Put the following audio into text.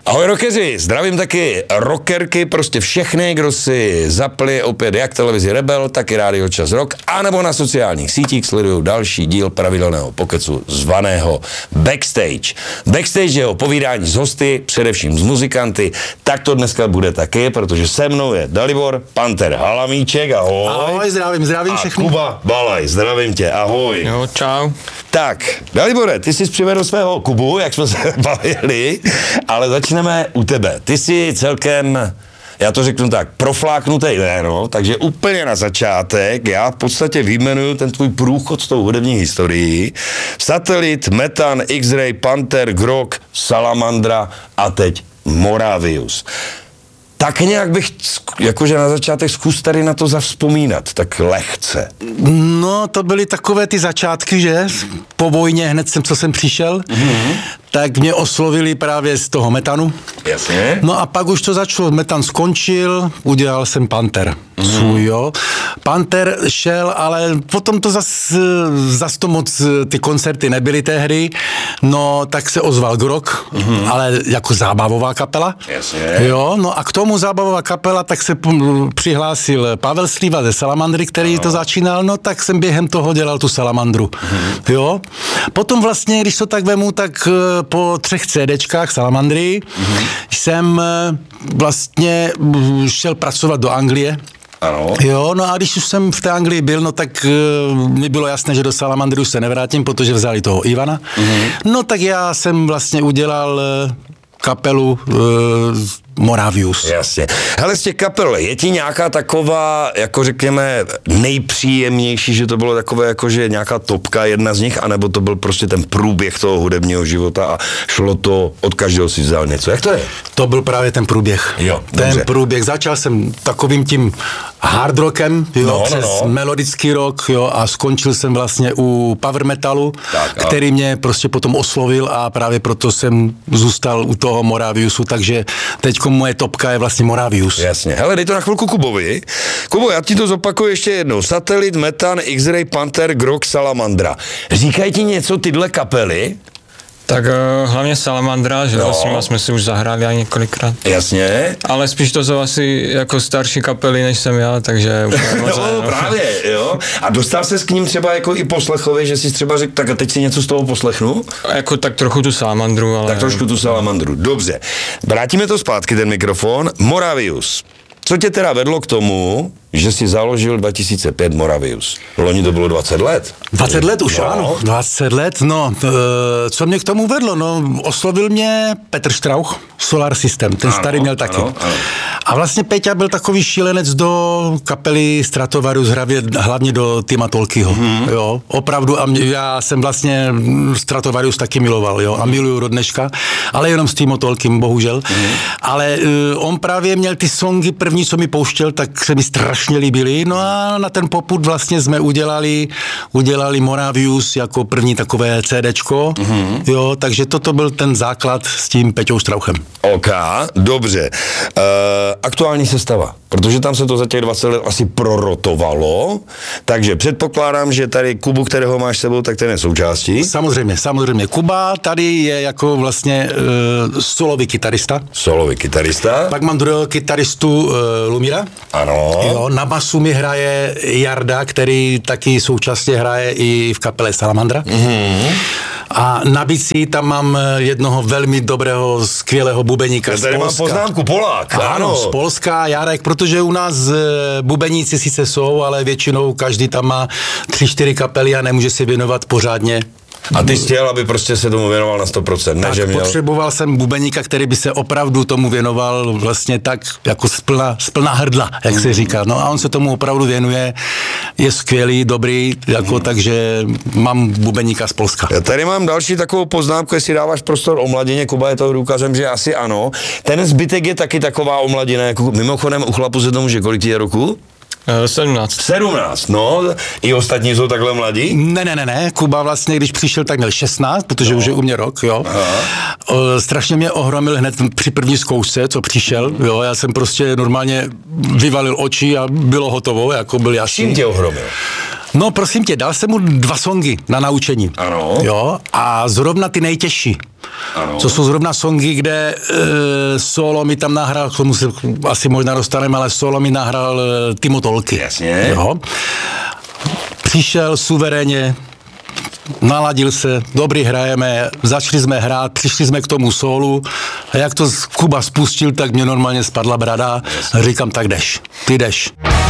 Ahoj rockeři, zdravím taky rockerky, prostě všechny, kdo si zapli opět jak televizi Rebel, tak i Rádio Čas Rock, anebo na sociálních sítích sledují další díl pravidelného pokecu zvaného Backstage. Backstage je o povídání s hosty, především s muzikanty, tak to dneska bude taky, protože se mnou je Dalibor Panter Halamíček, ahoj. Ahoj, zdravím všechny. Kuba Balaj, zdravím tě, ahoj. Jo, čau. Tak, Dalibore, ty jsi přivedl svého Kubu, jak jsme se bavili, ale začneme u tebe. Ty jsi celkem, já to řeknu tak, profláknutý jméno, takže úplně na začátek já v podstatě vyjmenuju ten tvůj průchod s tou hudební historií. Satelit, Metan, X-Ray, Panther, Grog, Salamandra a teď Moravius. Tak nějak bych, jakože na začátek zkus tady na to zavzpomínat, tak lehce. No, to byly takové ty začátky, že? Po vojně, hned co jsem přišel, tak mě oslovili právě z toho Metanu. Jasně. No a pak už to začalo, Metan skončil, udělal jsem Panther. Svůj, jo. Panther šel, ale potom to zas to moc, ty koncerty nebyly té hry, no tak se ozval Grog, ale jako zábavová kapela. Jasně. Jo, no a k tomu zábavová kapela, tak se přihlásil Pavel Sliva ze Salamandry, který to začínal, no tak jsem během toho dělal tu Salamandru. Jo. Potom vlastně, když to tak vemu, tak po 3 CDčkách Salamandry jsem vlastně šel pracovat do Anglie. Ano. Jo, no a když už jsem v té Anglii byl, no tak mi bylo jasné, že do Salamandry už se nevrátím, protože vzali toho Ivana. No tak já jsem vlastně udělal kapelu Moravius. Jasně. Hele, z těch kapel, je ti nějaká taková, jako řekněme, nejpříjemnější, že to bylo takové, jako že nějaká topka, jedna z nich, anebo to byl prostě ten průběh toho hudebního života a šlo to, od každého si vzal něco. Jak to je? To byl právě ten průběh. Jo, ten dobře. průběh. Začal jsem takovým tím hard rockem, jo, přes melodický rock, jo, a skončil jsem vlastně u power metalu, který mě prostě potom oslovil a právě proto jsem zůstal u toho Moraviusu, takže teďko moje topka je vlastně Moravius. Jasně. Hele, dej to na chvilku Kubovi. Kubo, já ti to zopakuju ještě jednou. Satelit, Metan, X-Ray, Panther, Grog, Salamandra. Říkají ti něco tyhle kapely? Tak hlavně Salamandra, že s nima jsme si už zahráli aj několikrát. Jasně. Ale spíš to jsou asi jako starší kapely, než jsem já, takže úplně no, právě, jo. A dostal ses k ním třeba jako i poslechově, že jsi třeba řekl, tak a teď si něco z toho poslechnu? Jako tak trochu tu Salamandru, ale... Tak trošku tu Salamandru, dobře. Vrátíme to zpátky, ten mikrofon. Moravius. Co tě teda vedlo k tomu, že jsi založil 2005 Moravius? Loni to bylo 20 let. 20 let už, ano. 20 let, no. Co mě k tomu vedlo? No, oslovil mě Petr Strauch, Solar System, ten starý měl taky. Ano. A vlastně Peťa byl takový šílenec do kapely Stratovarius, hlavně do Tima Tolkyho, jo. Opravdu, a já jsem vlastně Stratovarius taky miloval, jo, a miluju do dneška, ale jenom s Timo Tolkym, bohužel. Ale on právě měl ty songy první, co mi pouštěl, tak se mi strašně líbily. No a na ten popud vlastně jsme udělali Moravius jako první takové CDčko, jo, takže toto byl ten základ s tím Peťou Strauchem. OK, dobře. Aktuální sestava, protože tam se to za těch 20 let asi prorotovalo, takže předpokládám, že tady Kubu, kterého máš s sebou, tak ten je součástí. Samozřejmě. Kuba tady je jako vlastně solový kytarista. Pak mám druhého kytaristu Lumíra. Ano. Jo, na basu mi hraje Jarda, který taky současně hraje i v kapele Salamandra. A na bicí tam mám jednoho velmi dobrého, skvělého bubeníka z Polska. Tady mám poznámku, Polák. Ano, z Polska, Jarek, protože u nás bubeníci sice jsou, ale většinou každý tam má 3-4 kapely a nemůže si věnovat pořádně. A ty jsi chtěl, aby prostě se tomu věnoval na 100%, ne, tak že měl... potřeboval jsem bubeníka, který by se opravdu tomu věnoval vlastně tak jako z plná hrdla, jak se říká. No a on se tomu opravdu věnuje, je skvělý, dobrý, jako takže mám bubeníka z Polska. Já tady mám další takovou poznámku, jestli dáváš prostor o mladině, Kuba je toho důkazem, že asi ano. Ten zbytek je taky taková o mladina, jako mimochodem u chlapu se tomu, že kolik ti je roku? 17, no, i ostatní jsou takhle mladí? Ne, Kuba vlastně, když přišel, tak měl 16, protože už je u mě rok, jo. Strašně mě ohromil hned při první zkoušce, co přišel, jo, já jsem prostě normálně vyvalil oči a bylo hotovo, jako byl jasný. Čím tě ohromil? No prosím tě, dal jsem mu 2 songy na naučení. Ano. Jo, a zrovna ty nejtěžší. Ano. Co jsou zrovna songy, kde solo mi tam nahrál, k tomu se asi možná dostaneme, ale solo mi nahrál Timo Tolky. Jasně. Jo. Přišel suverénně, naladil se, dobrý hrajeme, začali jsme hrát, přišli jsme k tomu sólu a jak to Kuba spustil, tak mě normálně spadla brada a říkám, tak jdeš, ty jdeš.